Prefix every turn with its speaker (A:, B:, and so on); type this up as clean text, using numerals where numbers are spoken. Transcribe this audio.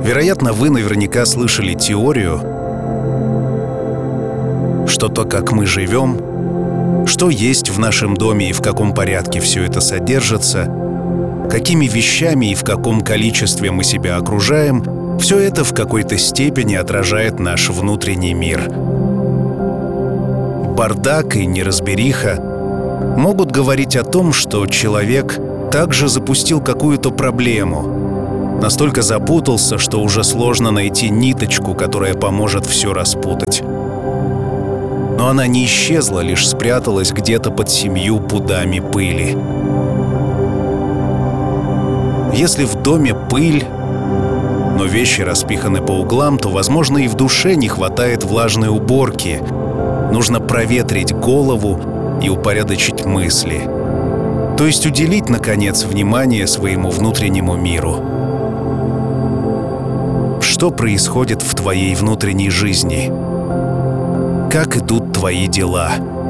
A: Вероятно, вы наверняка слышали теорию, что то, как мы живем, что есть в нашем доме и в каком порядке все это содержится, какими вещами и в каком количестве мы себя окружаем, все это в какой-то степени отражает наш внутренний мир. Бардак и неразбериха могут говорить о том, что человек также запустил какую-то проблему, настолько запутался, что уже сложно найти ниточку, которая поможет все распутать. Но она не исчезла, лишь спряталась где-то под 7 пудами пыли. Если в доме пыль, но вещи распиханы по углам, то, возможно, и в душе не хватает влажной уборки. Нужно проветрить голову и упорядочить мысли. То есть уделить, наконец, внимание своему внутреннему миру. Что происходит в твоей внутренней жизни? Как идут твои дела?